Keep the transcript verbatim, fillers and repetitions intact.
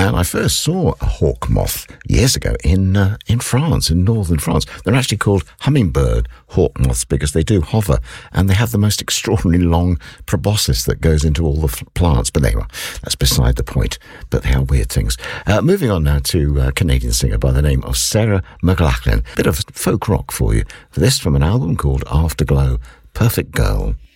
And I first saw a hawk moth years ago in uh, in France, in northern France. They're actually called hummingbird hawk moths because they do hover, and they have the most extraordinarily long proboscis that goes into all the f- plants. But anyway, that's beside the point. But they are weird things. Uh, moving on now to a Canadian singer by the name of Sarah McLachlan. Bit of folk rock for you. This from an album called Afterglow, Perfect Girl.